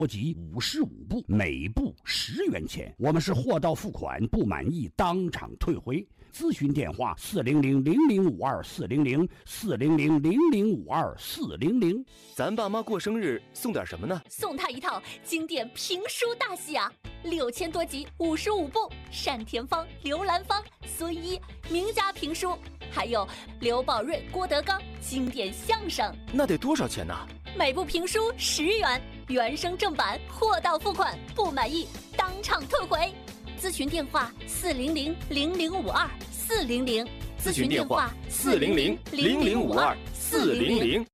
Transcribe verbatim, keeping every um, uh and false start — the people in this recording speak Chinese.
集五十五部，每部十元钱。我们是货到付款，不满意当场退回。咨询电话：四零零零零五二四零零四零零零零五二四零零。 咱爸妈过生日送点什么呢？ 送他一套经典评书大戏啊，六千多集，五十五部，单田芳、刘兰芳、孙一名家评书，还有刘宝瑞、郭德纲经典相声。 那得多少钱呢？ 每部评书十元，原声正版，货到付款，不满意当场退回。咨询电话：四零零零零五二四零零。 咨询电话：四零零零零五二四零零。